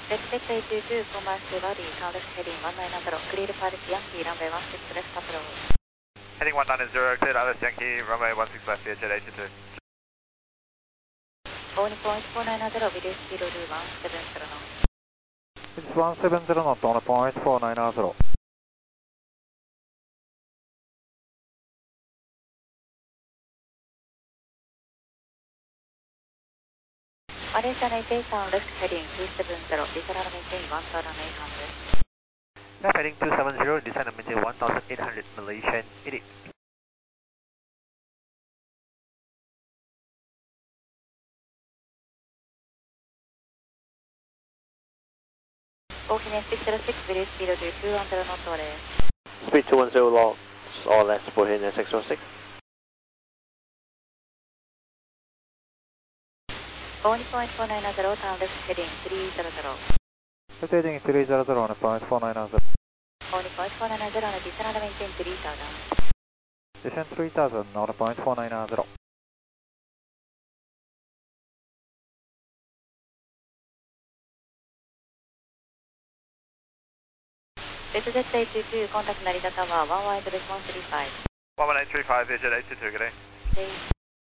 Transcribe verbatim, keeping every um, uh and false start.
Z Z A two two, commercial body, Thomas heading one nine zero, clear Paris Yankee, runway one six left approach. Heading one nine zero, clear Alice Yankee, runway one six left, Jet eight two. Oni point four nine zero, video speed one seven zero knots. It's one seven zero knot on point four nine zero. Malaysia navigation left heading two seven zero, descend and maintain one thousand eight hundred. Left heading two seven zero, descend and maintain one thousand eight hundred, Malaysian eighty. Ocean six zero six, video speed two one zero knots or less. Speed two one zero knots or less, Bohemian six zero six. Oni point four nine zero, turn left heading three zero zero. Left heading three zero zero on point four nine zero. Oni point four nine zero, descend and maintain three thousand. Descend three thousand on point four nine zero. Z Z A two two, contact Narita Tower one one eight response three five. one one eight three five, Jet eight two, good day. Okay.